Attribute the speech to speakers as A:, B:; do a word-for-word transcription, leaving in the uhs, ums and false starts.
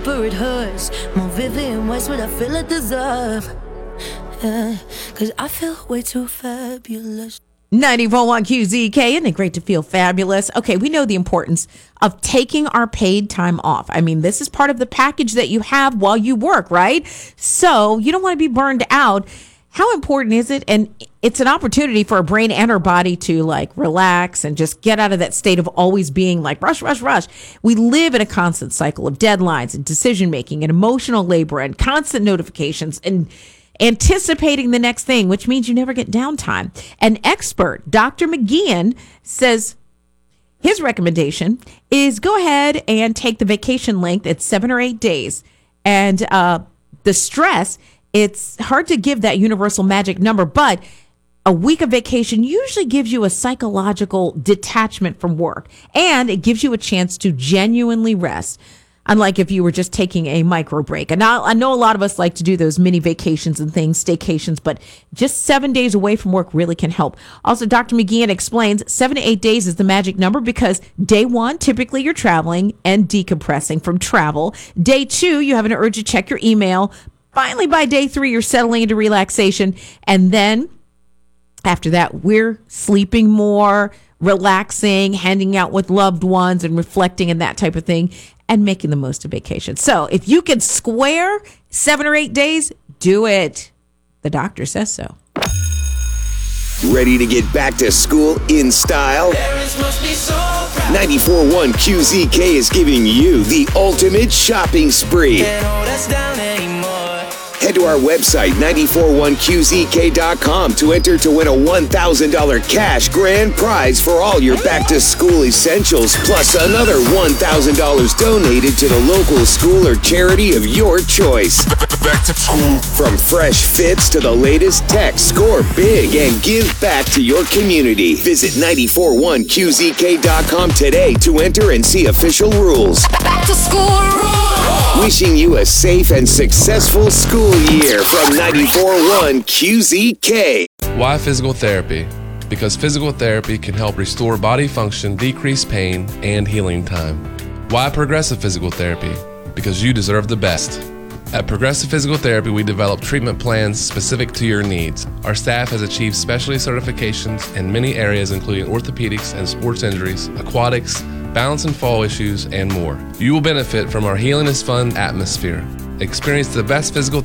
A: It hurts more vivid in ways what I feel I deserve. Yeah, cause I feel way too fabulous.
B: ninety-four point one Q Z K, isn't it great to feel fabulous? Okay, we know the importance of taking our paid time off. I mean, this is part of the package that you have while you work, right? So you don't want to be burned out. How important is it? And it's an opportunity for our brain and our body to like relax and just get out of that state of always being like rush, rush, rush. We live in a constant cycle of deadlines and decision making and emotional labor and constant notifications and anticipating the next thing, which means you never get downtime. An expert, Doctor McGeehan, says his recommendation is go ahead and take the vacation length at seven or eight days. And uh, the stress, it's hard to give that universal magic number, but a week of vacation usually gives you a psychological detachment from work, and it gives you a chance to genuinely rest. Unlike if you were just taking a micro break. And now I know a lot of us like to do those mini vacations and things, staycations, but just seven days away from work really can help. Also, Doctor McGeehan explains seven to eight days is the magic number because day one, typically you're traveling and decompressing from travel. Day two, you have an urge to check your email. Finally, by day three, you're settling into relaxation. And then after that, we're sleeping more, relaxing, hanging out with loved ones and reflecting and that type of thing, and making the most of vacation. So if you can square seven or eight days, do it. The doctor says so.
C: Ready to get back to school in style? ninety-four point one Q Z K is giving you the ultimate shopping spree. Head to our website, nine four one Q Z K dot com, to enter to win a one thousand dollars cash grand prize for all your back-to-school essentials, plus another one thousand dollars donated to the local school or charity of your choice. Back to school. From fresh fits to the latest tech, score big and give back to your community. Visit nine four one Q Z K dot com today to enter and see official rules. Back to school rules. Wishing you a safe and successful school year from ninety-four point one Q Z K.
D: Why physical therapy? Because physical therapy can help restore body function, decrease pain, and healing time. Why Progressive Physical Therapy? Because you deserve the best. At Progressive Physical Therapy, we develop treatment plans specific to your needs. Our staff has achieved specialty certifications in many areas, including orthopedics and sports injuries, aquatics, balance and fall issues, and more. You will benefit from our Healing is Fun atmosphere. Experience the best physical